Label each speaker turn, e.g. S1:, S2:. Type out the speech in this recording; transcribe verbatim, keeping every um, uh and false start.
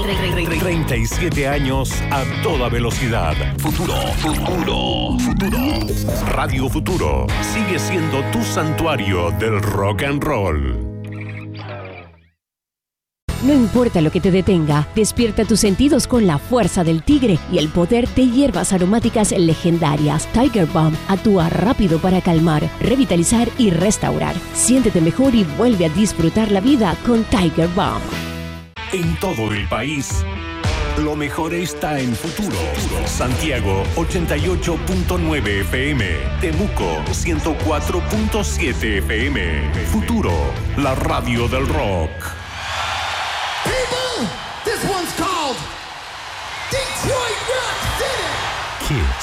S1: treinta y siete años a toda velocidad. Futuro, futuro, futuro. Radio Futuro sigue siendo tu santuario del rock and roll.
S2: No importa lo que te detenga, despierta tus sentidos con la fuerza del tigre y el poder de hierbas aromáticas legendarias. Tiger Balm actúa rápido para calmar, revitalizar y restaurar. Siéntete mejor y vuelve a disfrutar la vida con Tiger Balm.
S1: En todo el país, lo mejor está en Futuro. Santiago ochenta y ocho punto nueve F M, Temuco ciento cuatro punto siete F M. Futuro, la radio del rock.